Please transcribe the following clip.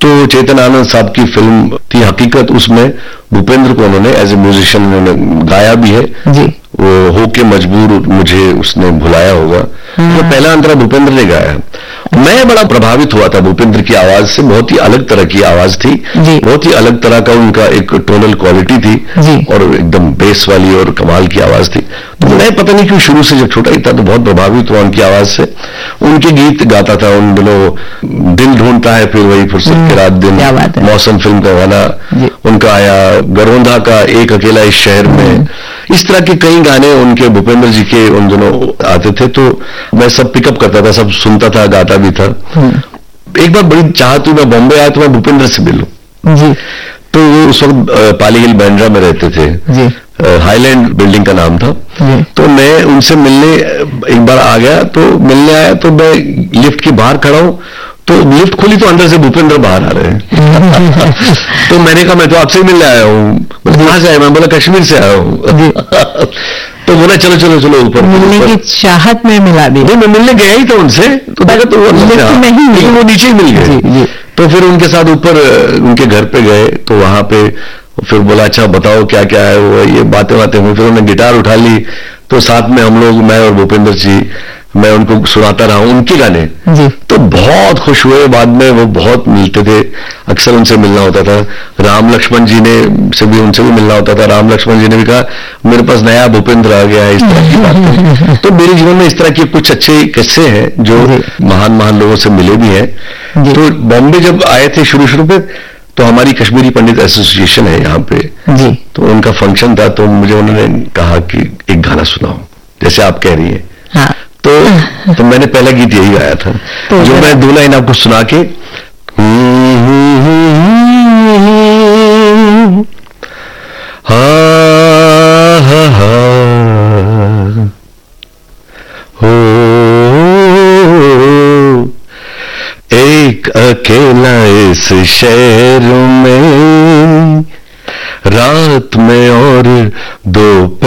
तो चेतन आनंद साहब की फिल्म थी हकीकत, उसमें भूपेंद्र को उन्होंने एज ए म्यूजिशियन उन्होंने गाया भी है जी। वो होके मजबूर मुझे उसने भुलाया होगा, तो पहला अंतरा भूपेंद्र ने गाया है। मैं बड़ा प्रभावित हुआ था भूपेंद्र की आवाज से, बहुत ही अलग तरह की आवाज थी, बहुत ही अलग तरह का उनका एक टोनल क्वालिटी थी और एकदम बेस वाली और कमाल की आवाज थी। तो मैं पता नहीं क्यों शुरू से जब छोटा ही था तो बहुत प्रभावित हुआ उनकी आवाज से। उनके गीत गाता था उन दिनों, दिल ढूंढता है फिर वही फुर्सत के रात दिन, मौसम फिल्म का गाना उनका आया, गरोंधा का एक अकेला इस शहर में, इस तरह के कई गाने उनके भूपेंद्र जी के उन दिनों आते थे। तो मैं सब पिकअप करता था, सब सुनता था, गाता भी था। एक बार बड़ी चाहत हुई, मैं बॉम्बे आया तो मैं भूपेंद्र से मिलूं जी। तो वो उस वक्त पाली हिल बांद्रा में रहते थे जी, हाईलैंड बिल्डिंग का नाम था। तो मैं उनसे मिलने एक बार आ गया, तो मिलने आया तो मैं लिफ्ट के बाहर खड़ा हूं, तो लिफ्ट खुली तो अंदर से भूपेंद्र बाहर आ रहे हैं। तो मैंने कहा मैं तो आपसे ही मिलने आया हूँ। कहां से आया? मैं बोला कश्मीर से आया हूँ। तो बोला चलो चलो चलो ऊपर। मिलने की चाहत में मिला भी नहीं, मैं मिलने गया ही था उनसे, तो देखा तो लेकिन वो नीचे ही मिल गए। तो फिर उनके साथ ऊपर उनके घर पे गए, तो वहां पे फिर बोला अच्छा बताओ क्या क्या है वो, ये बातें हुई। फिर उन्होंने गिटार उठा ली, तो साथ में हम लोग, मैं और भूपेंद्र जी, मैं उनको सुनाता रहा उनके गाने जी। तो बहुत खुश हुए। बाद में वो बहुत मिलते थे, अक्सर उनसे मिलना होता था। राम लक्ष्मण जी ने से भी उनसे भी मिलना होता था। राम लक्ष्मण जी ने भी कहा मेरे पास नया भूपेंद्र आ गया है, इस तरह की बात। तो मेरे जीवन में इस तरह के कुछ अच्छे किस्से हैं जो महान लोगों से मिले भी हैं। तो बॉम्बे जब आए थे शुरू में, तो हमारी कश्मीरी पंडित एसोसिएशन है यहाँ पे जी, तो उनका फंक्शन था, तो मुझे उन्होंने कहा कि एक गाना सुनाओ जैसे आप कह रही हैं। हाँ। तो मैंने पहला गीत यही गाया था, तो जो मैं 2 लाइन आपको सुना के एक अकेला इस शहर में, रात में और 2